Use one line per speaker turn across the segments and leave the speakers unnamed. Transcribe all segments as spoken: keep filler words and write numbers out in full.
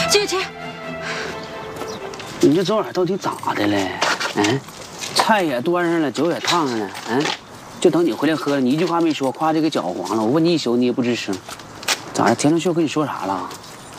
进去。
你这昨晚到底咋的了？嗯，菜也端上了，酒也烫上了，嗯，就等你回来喝了。你一句话没说，夸就给搅和黄了。我问你一宿，你也不吱声，咋的？田龙秀跟你说啥了？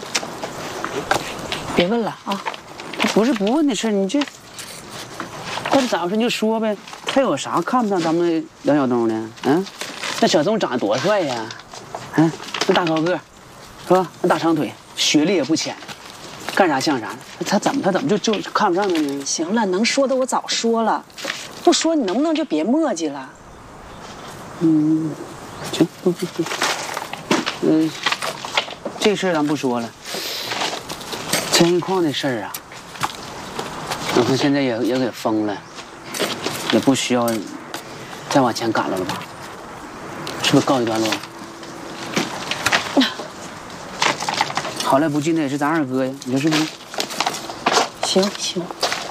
别问了啊！
不是不问的事，你这到底咋回事？你就说呗。他有啥看不上咱们梁晓东的？嗯，那小东长得多帅呀！嗯，那大高个，是吧？那大长腿，学历也不浅，干啥像啥。他怎么他怎么就就看不上他呢？
行了，能说的我早说了，不说你能不能就别磨叽了？
嗯，行，不不不，嗯，这事儿咱不说了。千一矿的事儿啊，我看现在也也给封了，也不需要再往前赶了了吧？是不是告一段落？好赖不济那也是咱二哥呀，你说是不是？
行行，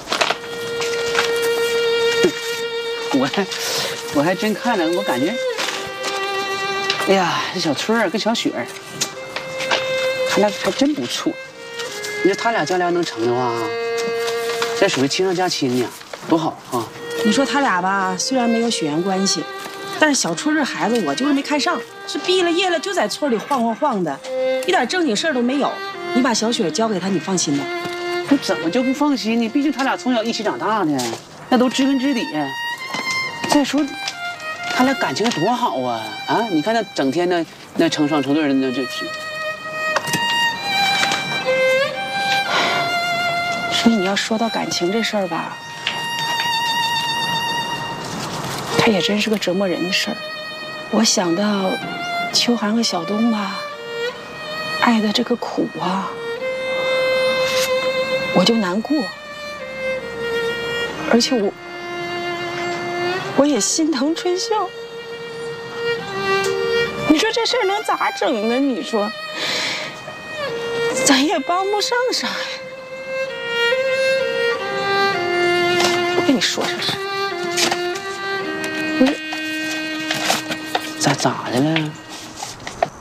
我还我还真看了，我感觉，哎呀，这小春儿跟小雪儿，他俩还真不错。你说他俩将来要能成的话，这属于亲上加亲呀，多好啊！
你说他俩吧，虽然没有血缘关系，但是小春这孩子我就是没看上，是毕了业了就在村里晃晃晃的，一点正经事儿都没有。你把小雪交给他，你放心吧？
你怎么就不放心呢？毕竟他俩从小一起长大的，那都知根知底。再说，他俩感情多好啊！啊，你看那整天的那成双成对的，那就是。
所以你要说到感情这事儿吧，他也真是个折磨人的事儿。我想到秋寒和小东吧，爱的这个苦啊，我就难过，而且我我也心疼春秀。你说这事儿能咋整呢？你说，咱也帮不上啥呀。我跟你说说是，不是
咋咋的了？